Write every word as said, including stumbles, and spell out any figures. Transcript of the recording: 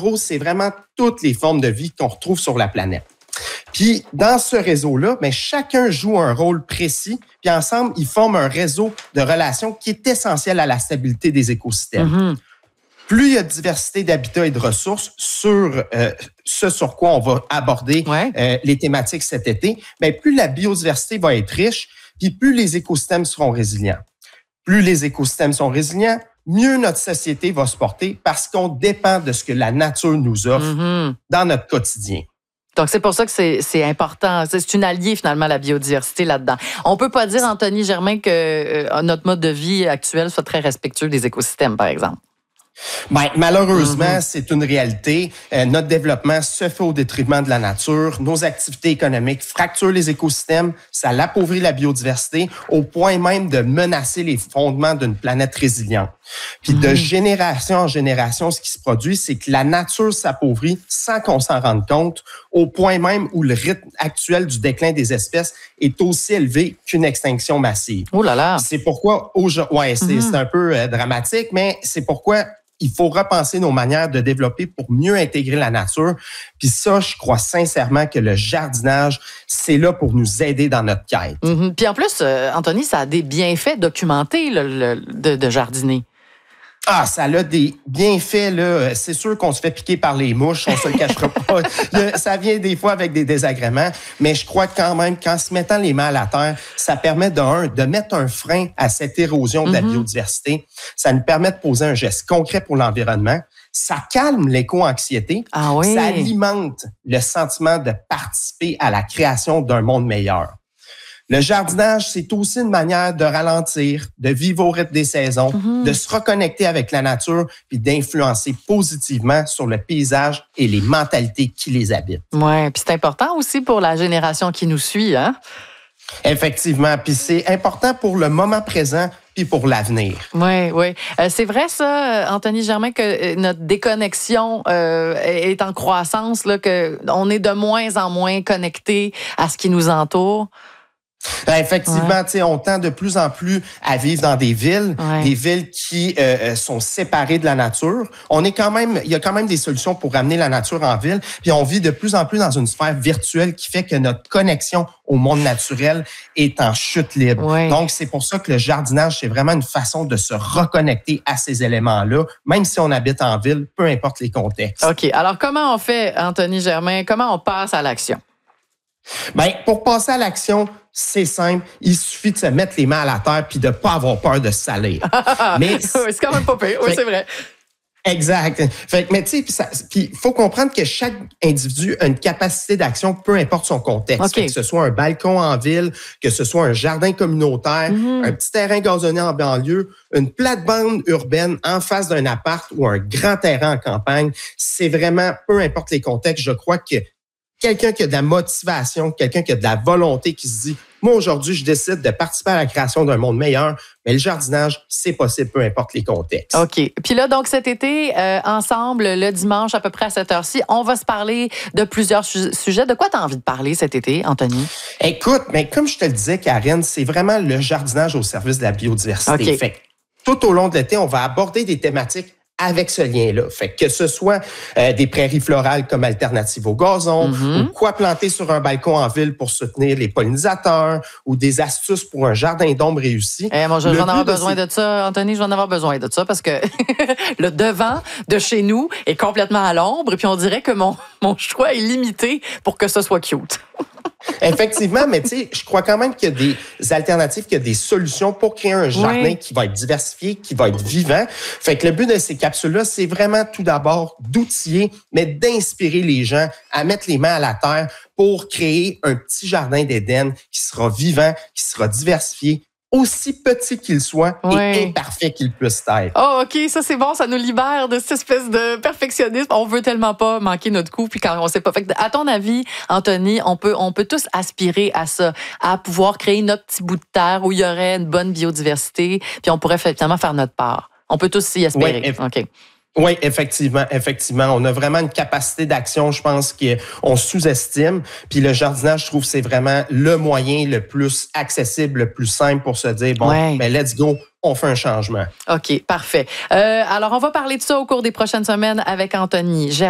gros, c'est vraiment toutes les formes de vie qu'on retrouve sur la planète. Puis, dans ce réseau-là, bien, chacun joue un rôle précis, puis ensemble, ils forment un réseau de relations qui est essentiel à la stabilité des écosystèmes. Mm-hmm. Plus il y a de diversité d'habitats et de ressources sur euh, ce sur quoi on va aborder ouais. euh, les thématiques cet été, bien, plus la biodiversité va être riche, puis plus les écosystèmes seront résilients. Plus les écosystèmes sont résilients, mieux notre société va se porter parce qu'on dépend de ce que la nature nous offre mm-hmm. dans notre quotidien. Donc, c'est pour ça que c'est, c'est important. C'est une alliée, finalement, la biodiversité là-dedans. On peut pas dire, Anthony Germain, que euh, notre mode de vie actuel soit très respectueux des écosystèmes, par exemple. Bien, malheureusement, mm-hmm. c'est une réalité. Euh, notre développement se fait au détriment de la nature. Nos activités économiques fracturent les écosystèmes. Ça l'appauvrit la biodiversité au point même de menacer les fondements d'une planète résiliente. Puis mm-hmm. de génération en génération, ce qui se produit, c'est que la nature s'appauvrit sans qu'on s'en rende compte, au point même où le rythme actuel du déclin des espèces est aussi élevé qu'une extinction massive. Oh là là! C'est pourquoi, aujourd'hui, ouais, c'est, mm-hmm. c'est un peu euh, dramatique, mais c'est pourquoi il faut repenser nos manières de développer pour mieux intégrer la nature. Puis ça, je crois sincèrement que le jardinage, c'est là pour nous aider dans notre quête. Mm-hmm. Puis en plus, euh, Anthony, ça a des bienfaits documentés le, le, de, de jardiner. Ah, ça a des bienfaits, là. C'est sûr qu'on se fait piquer par les mouches, on se le cachera pas. Ça vient des fois avec des désagréments, mais je crois quand même qu'en se mettant les mains à la terre, ça permet de, un, de mettre un frein à cette érosion de la mm-hmm. biodiversité. Ça nous permet de poser un geste concret pour l'environnement. Ça calme l'éco-anxiété. Ah oui. Ça alimente le sentiment de participer à la création d'un monde meilleur. Le jardinage, c'est aussi une manière de ralentir, de vivre au rythme des saisons, mm-hmm. de se reconnecter avec la nature puis d'influencer positivement sur le paysage et les mentalités qui les habitent. Oui, puis c'est important aussi pour la génération qui nous suit, hein? Effectivement, puis c'est important pour le moment présent puis pour l'avenir. Oui, oui. Euh, c'est vrai ça, Anthony Germain, que notre déconnexion euh, est en croissance, là, qu'on est de moins en moins connecté à ce qui nous entoure. Ben effectivement, ouais. on tend de plus en plus à vivre dans des villes, ouais. des villes qui euh, sont séparées de la nature. On est quand même, il y a quand même des solutions pour ramener la nature en ville. Puis on vit de plus en plus dans une sphère virtuelle qui fait que notre connexion au monde naturel est en chute libre. Ouais. Donc c'est pour ça que le jardinage, c'est vraiment une façon de se reconnecter à ces éléments-là, même si on habite en ville, peu importe les contextes. OK. Alors comment on fait, Anthony Germain? Comment on passe à l'action? Bien, pour passer à l'action, c'est simple. Il suffit de se mettre les mains à la terre puis de ne pas avoir peur de se salir. Mais c'est quand même pas pire. Oui, c'est vrai. Exact. Fait que, mais tu sais, puis il faut comprendre que chaque individu a une capacité d'action, peu importe son contexte. Okay. Que ce soit un balcon en ville, que ce soit un jardin communautaire, mm-hmm. un petit terrain gazonné en banlieue, une plate-bande urbaine en face d'un appart ou un grand terrain en campagne. C'est vraiment, peu importe les contextes, je crois que quelqu'un qui a de la motivation, quelqu'un qui a de la volonté, qui se dit « Moi, aujourd'hui, je décide de participer à la création d'un monde meilleur. » Mais le jardinage, c'est possible, peu importe les contextes. OK. Puis là, donc, cet été, euh, ensemble, le dimanche, à peu près à cette heure-ci, on va se parler de plusieurs su- sujets. De quoi tu as envie de parler cet été, Anthony? Écoute, mais comme je te le disais, Karine, c'est vraiment le jardinage au service de la biodiversité. Okay. Fait que tout au long de l'été, on va aborder des thématiques avec ce lien-là. Fait que ce soit euh, des prairies florales comme alternative au gazon, mm-hmm. ou quoi planter sur un balcon en ville pour soutenir les pollinisateurs, ou des astuces pour un jardin d'ombre réussi. Eh, moi, je vais en avoir besoin de, de ça, Anthony, je vais en avoir besoin de ça, parce que le devant de chez nous est complètement à l'ombre, et puis on dirait que mon, mon choix est limité pour que ce soit cute. Effectivement, mais tu sais, je crois quand même qu'il y a des alternatives, qu'il y a des solutions pour créer un jardin oui. qui va être diversifié, qui va être vivant. Fait que le but de ces capsules-là, c'est vraiment tout d'abord d'outiller, mais d'inspirer les gens à mettre les mains à la terre pour créer un petit jardin d'Éden qui sera vivant, qui sera diversifié, aussi petit qu'il soit oui. et imparfait qu'il puisse être. Oh, OK, ça c'est bon, ça nous libère de cette espèce de perfectionnisme. On veut tellement pas manquer notre coup, puis quand on sait pas. Fait que, à ton avis, Anthony, on peut, on peut tous aspirer à ça, à pouvoir créer notre petit bout de terre où il y aurait une bonne biodiversité, puis on pourrait finalement faire notre part. On peut tous y aspirer. Oui, OK. Oui, effectivement, effectivement. On a vraiment une capacité d'action, je pense, qu'on sous-estime. Puis le jardinage, je trouve, c'est vraiment le moyen le plus accessible, le plus simple pour se dire, bon, ouais. ben let's go, on fait un changement. OK, parfait. Euh, alors, on va parler de ça au cours des prochaines semaines avec Anthony Germain.